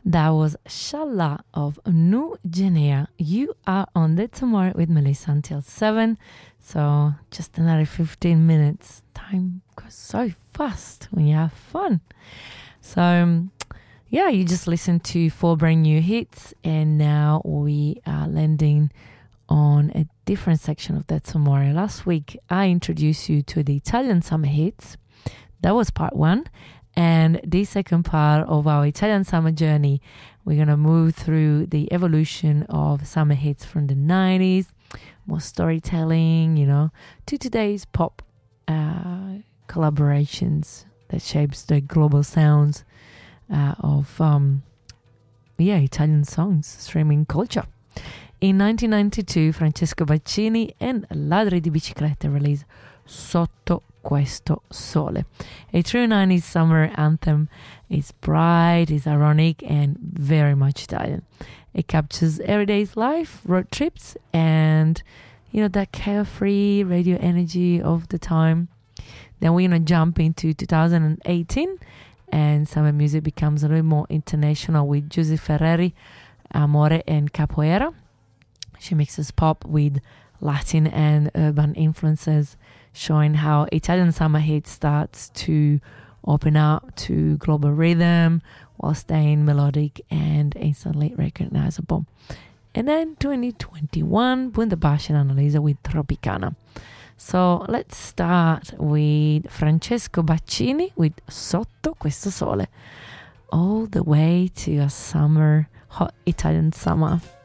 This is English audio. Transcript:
That was Shala of New Guinea. You are on the Tomorrow with Melissa until 7. So just another 15 minutes. Time goes so fast when you have fun. So yeah, you just listened to 4 brand new hits, and now we are landing on a different section of that Tomorrow. Last week, I introduced you to the Italian summer hits. That was part 1. And the second part of our Italian summer journey, we're going to move through the evolution of summer hits from the 90s, more storytelling, to today's pop collaborations that shapes the global sounds of Italian songs, streaming culture. In 1992, Francesco Baccini and Ladri di Biciclette released Sotto Questo Sole, a true 90s summer anthem. It's bright, it's ironic, and very much Italian. It captures everyday life, road trips, and that carefree radio energy of the time. Then we're gonna jump into 2018, and summer music becomes a little more international with Giusy Ferreri, Amore, and Capoeira. She mixes pop with Latin and urban influences, showing how Italian summer hit starts to open up to global rhythm while staying melodic and instantly recognizable. And then 2021, Bundabash and Annalisa with Tropicana. So let's start with Francesco Baccini with Sotto Questo Sole, all the way to a hot Italian summer.